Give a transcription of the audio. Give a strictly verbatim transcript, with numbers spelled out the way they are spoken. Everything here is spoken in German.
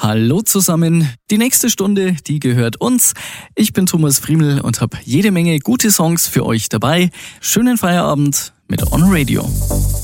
Hallo zusammen, die nächste Stunde, die gehört uns. Ich bin Thomas Friemel und habe jede Menge gute Songs für euch dabei. Schönen Feierabend mit On Radio.